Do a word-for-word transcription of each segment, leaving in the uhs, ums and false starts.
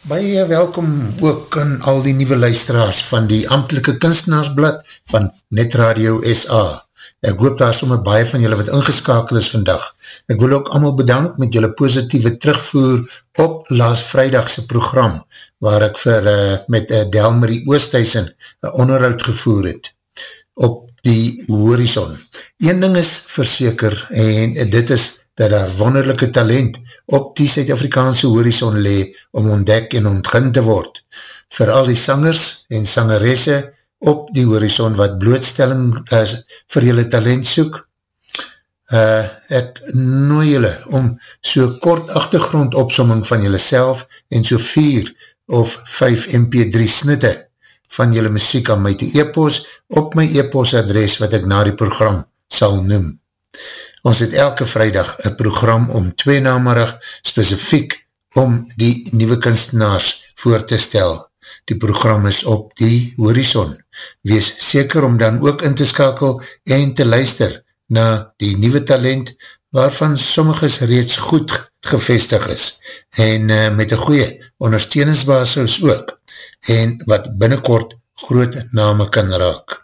Baie welkom ook aan al die nieuwe luisteraars van die amptelike kunstenaarsblad van Netradio S A. Ek hoop daar sommer baie van julle wat ingeskakel is vandag. Ek wil ook allemaal bedank met julle positieve terugvoer op laas vrydagse program, waar ek vir, uh, met uh, Delmarie Oosthuizen een onderhoud gevoer het op die horizon. Een ding is verseker, en dit is dat daar wonderlijke talent op die Suid-Afrikaanse horizon lee om ontdek en ontgin te word. Vir al die sangers en sangeresse op die horizon wat blootstelling is vir julle talent soek, uh, ek nooi julle om so kort agtergrondopsomming van julle self en so vier of vijf M P drie snitte van julle muziek aan my te e-pos op my e-pos adres wat ek na die program sal noem. Ons het elke vrijdag een program om twee namiddag specifiek om die nieuwe kunstenaars voor te stel. Die program is op die horizon. Wees seker om dan ook in te skakel en te luister na die nieuwe talent waarvan sommiges reeds goed gevestig is en uh, met een goeie ondersteuningsbasis ook en wat binnenkort groot name kan raak.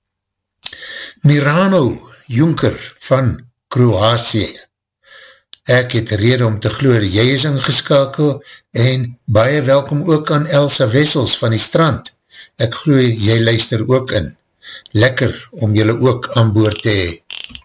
Mirano Junker van Kroatië. Ek het rede om te gloor, jy is ingeskakel en baie welkom ook aan Elsa Wessels van die strand. Ek glo jy luister ook in. Lekker om jylle ook aan boord te hee.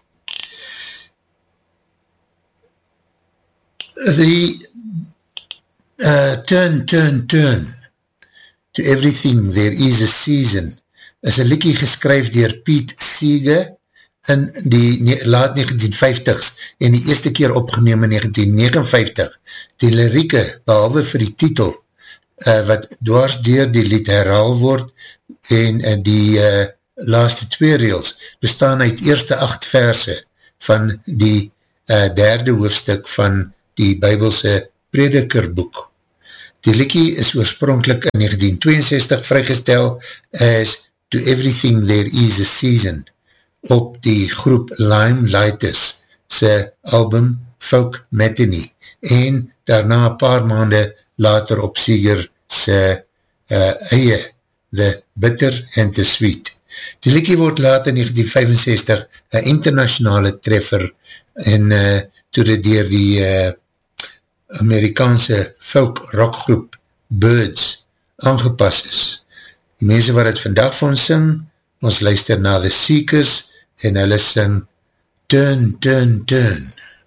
The uh, Turn, Turn, Turn to Everything There Is a Season is een likkie geskryf dier Piet Seeger in die laat negentien vyftigs en die eerste keer opgeneem in negentien negenenvyftig. Die lirieke, behalwe vir die titel, uh, wat dwars deur die lied herhaal word en uh, die uh, laaste twee reels bestaan uit eerste acht verse van die uh, derde hoofstuk van die Bybelse Predikerboek. Die liedjie is oorspronkelijk in negentien tweeënzestig vrygestel as To Everything There Is a Season op die groep Limelighters se album Folk Matinee en daarna een paar maande later op Seeger se uh, eie The Bitter and the Sweet. Die liedjie word later in negentien vyfenzestig een internationale treffer en uh, toe dit dier die uh, Amerikaanse folk rockgroep Birds aangepas is. Die mense wat het vandag van sing, ons luister na The Seekers en hulle sing Turn, Turn, Turn.